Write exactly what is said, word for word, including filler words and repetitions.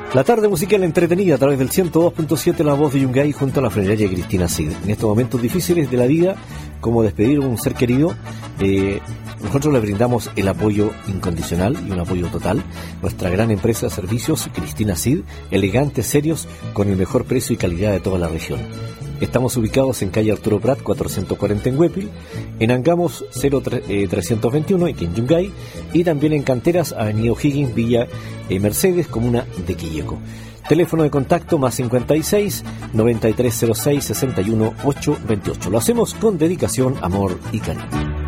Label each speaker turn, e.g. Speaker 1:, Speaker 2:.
Speaker 1: La tarde musical entretenida a través del ciento dos punto siete La Voz de Yungay junto a la funeraria Cristina Cid. En estos momentos difíciles de la vida, como despedir a un ser querido, eh, nosotros le brindamos el apoyo incondicional y un apoyo total. Nuestra gran empresa de servicios, Cristina Cid, elegantes, serios, con el mejor precio y calidad de toda la región. Estamos ubicados en calle Arturo Prat cuatrocientos cuarenta en Huépil, en Angamos cero trescientos veintiuno aquí en Yungay, y también en Canteras, avenida O'Higgins, Villa eh, Mercedes, comuna de Quilleco. Teléfono de contacto más cincuenta y seis, noventa y tres cero seis, sesenta y uno, ochocientos veintiocho. Lo hacemos con dedicación, amor y cariño.